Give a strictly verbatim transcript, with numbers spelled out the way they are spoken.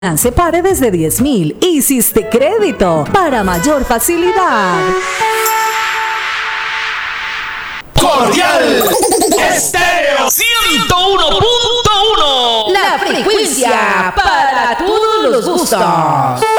Separe desde diez mil. Hiciste crédito para mayor facilidad. Cordial Estéreo ciento uno punto uno. La frecuencia para todos los gustos.